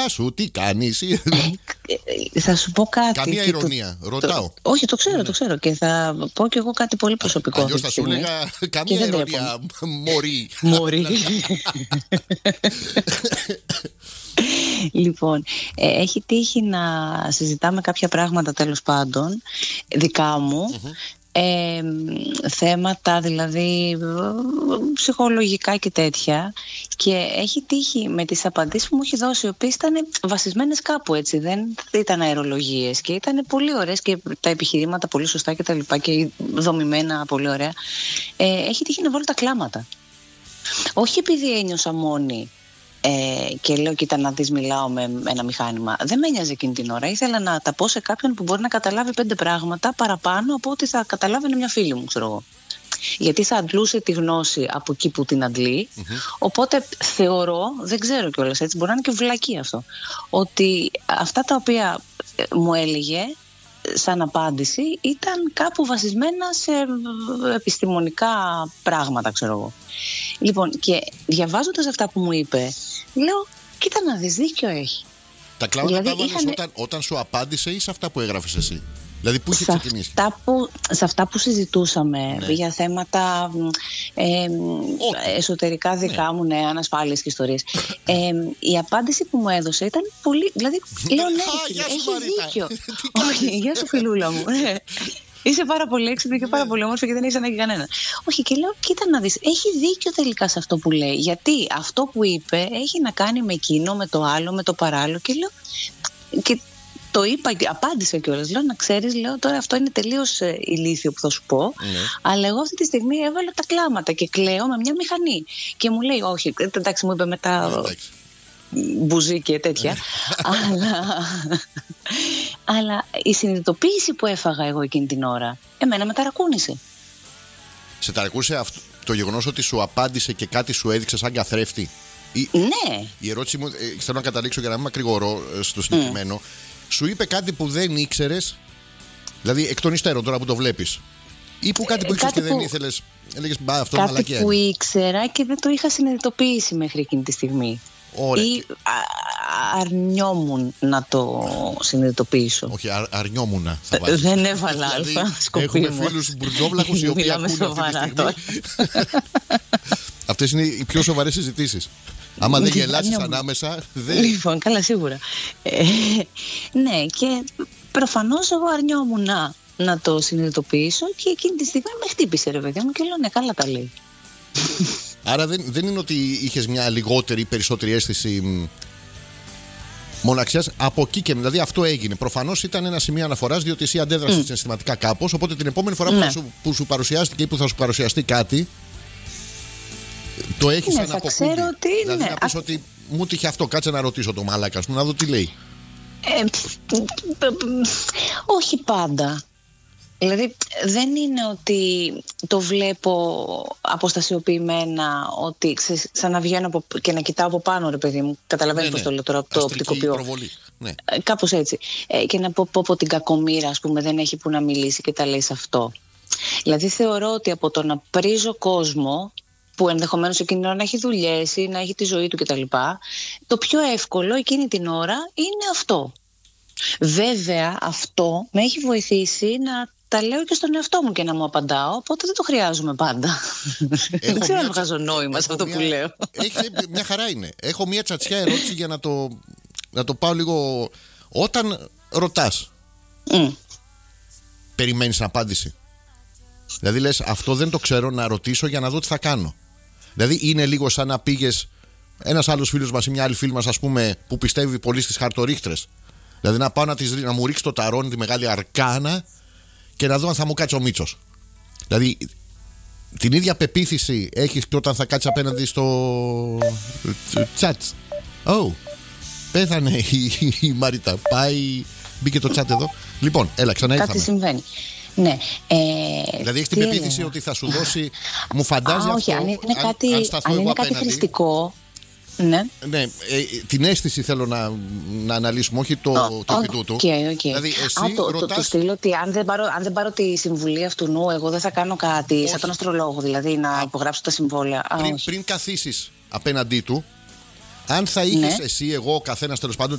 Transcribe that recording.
σου, τι κάνεις? Θα σου πω κάτι. Καμία ηρωνία, ρωτάω. Όχι, το ξέρω και θα πω κι εγώ κάτι πολύ προσωπικό. Αλλιώς θα σου έλεγα καμία ηρωνία, μωρή. Λοιπόν, έχει τύχει να συζητάμε κάποια πράγματα, τέλος πάντων, δικά μου, θέματα δηλαδή ψυχολογικά και τέτοια, και έχει τύχει με τις απαντήσεις που μου έχει δώσει, οι οποίες ήταν βασισμένες κάπου, έτσι, δεν ήταν αερολογίες και ήταν πολύ ωραίες και τα επιχειρήματα πολύ σωστά και τα λοιπά και δομημένα πολύ ωραία. Έχει τύχει να βάλω τα κλάματα, όχι επειδή ένιωσα μόνη και λέω κοίτα να δεις, μιλάω με ένα μηχάνημα. Δεν με ένοιαζε εκείνη την ώρα. Ήθελα να τα πω σε κάποιον που μπορεί να καταλάβει 5 πράγματα παραπάνω από ό,τι θα καταλάβαινε μια φίλη μου, ξέρω εγώ. Γιατί θα αντλούσε τη γνώση από εκεί που την αντλεί. Οπότε θεωρώ, δεν ξέρω κιόλας, έτσι, μπορεί να είναι και βλακή αυτό, ότι αυτά τα οποία μου έλεγε σαν απάντηση ήταν κάπου βασισμένα σε επιστημονικά πράγματα, ξέρω εγώ. Λοιπόν, και διαβάζοντας αυτά που μου είπε, λέω, κοίτα να δεις, δίκιο έχει. Τα κλάματα δηλαδή, τα βάλεις όταν σου απάντησε ή σε αυτά που έγραφες εσύ? Δηλαδή πού είχε ξεκινήσει? Σε αυτά που συζητούσαμε, ναι, για θέματα εσωτερικά δικά μου, ναι, ανασφάλειες και ιστορίες. Η απάντηση που μου έδωσε ήταν πολύ, δηλαδή λέω ναι, έχει δίκιο. Όχι, γεια σου φιλούλα μου. Είσαι πάρα πολύ έξυπνη και πάρα πολύ όμορφη και δεν έχεις ανάγκη κανένα. Όχι, και λέω, κοίτα να δεις, έχει δίκιο τελικά σε αυτό που λέει. Γιατί αυτό που είπε έχει να κάνει με εκείνο, με το άλλο, με το παράλληλο. Και λέω, και το είπα και απάντησα κιόλας. Λέω, να ξέρεις, λέω, τώρα αυτό είναι τελείως ηλίθιο που θα σου πω. Αλλά εγώ αυτή τη στιγμή έβαλα τα κλάματα και κλαίω με μια μηχανή. Και μου λέει, όχι, εντάξει, μου είπε μετά μπουζί και τέτοια. Αλλά η συνειδητοποίηση που έφαγα εγώ εκείνη την ώρα, εμένα με ταρακούνησε. Σε ταρακούνησε το γεγονός ότι σου απάντησε και κάτι σου έδειξε σαν καθρέφτη? Ναι. Η ερώτηση μου, θέλω να καταλήξω για να μην μακρηγορώ στο συγκεκριμένο. Σου είπε κάτι που δεν ήξερες, δηλαδή εκ των υστέρων τώρα που το βλέπεις, ή που κάτι που ήξερες και δεν ήθελες, έλεγες μπα, αυτό μαλακία? Κάτι που ήξερα και δεν το είχα συνειδητοποιήσει μέχρι εκείνη τη στιγμή. Ωραία. Ή αρνιόμουν να το συνειδητοποιήσω. Όχι, αρνιόμουνα. Δεν έβαλα αλφα σκοπίμου. Έχουμε φίλους μπουρζόβλαχους οι οποίοι ακούν αυτή τη στιγμή. Αυτές είναι οι πιο σοβαρές συζητήσεις. Άμα δεν γελάσεις ανάμεσα, δεν... Λοιπόν, καλά, σίγουρα. Ναι, και προφανώς εγώ αρνιόμουν να το συνειδητοποιήσω και εκείνη τη στιγμή με χτύπησε, ρε παιδί μου, και λέω ναι, καλά τα λέει. Άρα δεν είναι ότι είχες μια λιγότερη ή περισσότερη αίσθηση μοναξιάς από εκεί και δηλαδή αυτό έγινε. Προφανώς ήταν ένα σημείο αναφοράς, διότι εσύ αντέδρασες συναισθηματικά κάπως. Οπότε την επόμενη φορά που σου παρουσιάστηκε ή που θα σου παρουσιαστεί κάτι, το έχεις σαν αποκούμπι. Δηλαδή να πεις ότι μου τύχε αυτό, κάτσε να ρωτήσω το μάλακα, να δω τι λέει. Όχι πάντα. Δηλαδή δεν είναι ότι το βλέπω αποστασιοποιημένα, ότι σαν να βγαίνω και να κοιτάω από πάνω, ρε παιδί μου. Καταλαβαίνεις πώς το λέω τώρα, το οπτικοποιώ. Ναι. Κάπως έτσι. Και να πω την κακομοίρα, ας πούμε, δεν έχει που να μιλήσει και τα λέει σε αυτό. Δηλαδή θεωρώ ότι από το να πρίζω κόσμο που ενδεχομένως εκείνη την ώρα να έχει δουλειές ή να έχει τη ζωή του κτλ., το πιο εύκολο εκείνη την ώρα είναι αυτό. Βέβαια αυτό με έχει βοηθήσει να τα λέω και στον εαυτό μου και να μου απαντάω, οπότε δεν το χρειάζομαι πάντα. Δεν ξέρω αν βγάζω νόημα σε αυτό που λέω. Μια χαρά είναι. Έχω μια τσατσιά ερώτηση για να το πάω λίγο. Όταν ρωτάς, περιμένεις την απάντηση? Δηλαδή λες, αυτό δεν το ξέρω, να ρωτήσω για να δω τι θα κάνω. Δηλαδή είναι λίγο σαν να πήγες, ένας άλλος φίλος μας ή μια άλλη φίλη μας, ας πούμε, που πιστεύει πολύ στις χαρτορίχτρες. Δηλαδή να πάω να μου ρίξει το ταρόνι, τη μεγάλη αρκάνα, και να δω αν θα μου κάτσει ο Μίτσος. Δηλαδή την ίδια πεποίθηση έχεις και όταν θα κάτσεις απέναντι στο chat. Πέθανε η Μαρίτα. Μπήκε το chat εδώ. Λοιπόν, έλα, ξανά ήρθαμε. Κάτι συμβαίνει. Ναι. Δηλαδή έχεις την πεποίθηση ότι θα σου δώσει. Μου φαντάζει αυτό. Όχι, αν είναι κάτι χρηστικό. Ναι. Ναι, την αίσθηση θέλω να αναλύσουμε, όχι το επί τούτου. Δηλαδή εσύ ρωτάς... το στείλω ότι αν δεν πάρω τη συμβουλή αυτού νου, εγώ δεν θα κάνω κάτι. Σαν τον αστρολόγο, δηλαδή να υπογράψω τα συμβόλαια. Πριν καθίσεις απέναντί του, αν θα είχες εσύ, εγώ, ο καθένας τέλος πάντων